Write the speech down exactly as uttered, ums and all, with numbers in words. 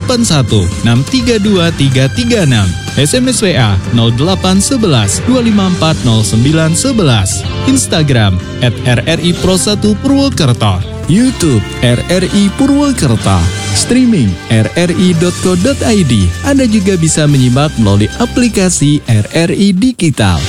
delapan satu enam tiga dua tiga tiga enam. S M S W A nol delapan satu satu dua lima empat nol sembilan satu satu. Instagram at R R I Pro satu Purwokerto. YouTube R R I Purwokerto. Streaming r r i dot co dot i d. Anda juga bisa menyimak melalui aplikasi R R I Digital.